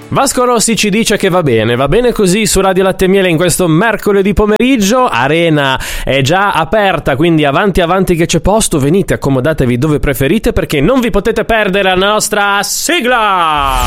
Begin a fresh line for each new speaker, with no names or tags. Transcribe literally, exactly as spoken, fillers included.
Vasco Rossi ci dice che va bene, va bene così su Radio Latte e Miele in questo mercoledì pomeriggio. Arena è già aperta, quindi avanti avanti che c'è posto, venite, accomodatevi dove preferite perché non vi potete perdere la nostra sigla!